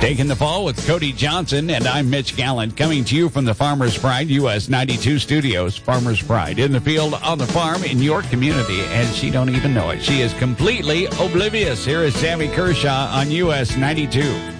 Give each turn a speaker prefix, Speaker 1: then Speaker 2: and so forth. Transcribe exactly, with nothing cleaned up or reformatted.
Speaker 1: Taking the fall with Cody Johnson, and I'm Mitch Gallant, coming to you from the Farmer's Pride U S ninety-two studios. Farmer's Pride, in the field, on the farm, in your community, and she don't even know it. She is completely oblivious. Here is Sammy Kershaw on U S ninety-two.